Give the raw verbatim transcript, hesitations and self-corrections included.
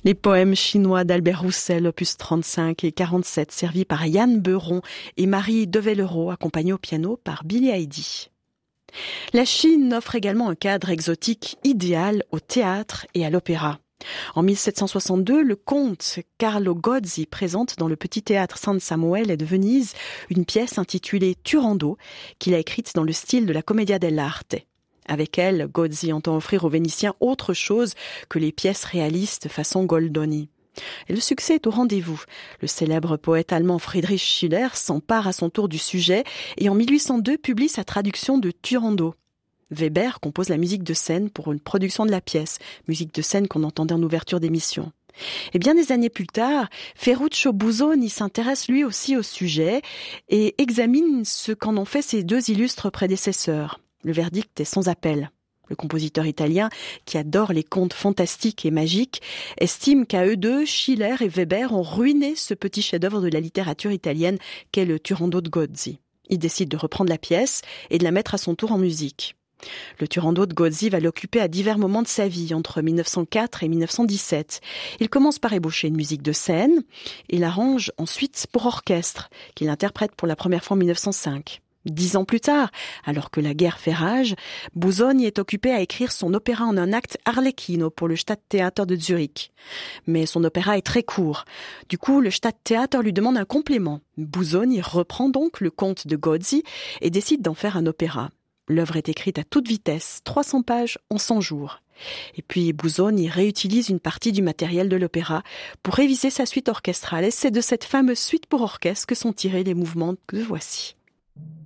Les poèmes chinois d'Albert Roussel, opus trente-cinq et quarante-sept, servis par Yann Beuron et Marie Devellereau, accompagnés au piano par Billy Heidi. La Chine offre également un cadre exotique idéal au théâtre et à l'opéra. En mille sept cent soixante-deux, le comte Carlo Gozzi présente dans le petit théâtre San Samuele de Venise une pièce intitulée Turando, qu'il a écrite dans le style de la Commedia dell'arte. Avec elle, Gozzi entend offrir aux Vénitiens autre chose que les pièces réalistes façon Goldoni. Et le succès est au rendez-vous. Le célèbre poète allemand Friedrich Schiller s'empare à son tour du sujet et en mille huit cent deux publie sa traduction de Turando. Weber compose la musique de scène pour une production de la pièce, musique de scène qu'on entendait en ouverture d'émission. Et bien des années plus tard, Ferruccio Busoni s'intéresse lui aussi au sujet et examine ce qu'en ont fait ses deux illustres prédécesseurs. Le verdict est sans appel. Le compositeur italien, qui adore les contes fantastiques et magiques, estime qu'à eux deux, Schiller et Weber ont ruiné ce petit chef-d'œuvre de la littérature italienne qu'est le Turando de Gozzi. Il décide de reprendre la pièce et de la mettre à son tour en musique. Le Turando de Gozzi va l'occuper à divers moments de sa vie, entre mille neuf cent quatre et mille neuf cent dix-sept. Il commence par ébaucher une musique de scène et l'arrange ensuite pour orchestre, qu'il interprète pour la première fois en mille neuf cent cinq. Dix ans plus tard, alors que la guerre fait rage, Busoni est occupé à écrire son opéra en un acte Arlecchino pour le Stadttheater de Zurich. Mais son opéra est très court. Du coup, le Stadttheater lui demande un complément. Busoni reprend donc le conte de Gozzi et décide d'en faire un opéra. L'œuvre est écrite à toute vitesse, trois cents pages en cent jours. Et puis Busoni réutilise une partie du matériel de l'opéra pour réviser sa suite orchestrale. Et c'est de cette fameuse suite pour orchestre que sont tirés les mouvements que voici.